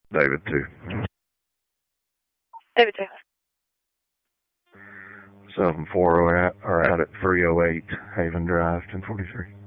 David 2. David 2. 7-4 are out at 308 Haven Drive, 1043.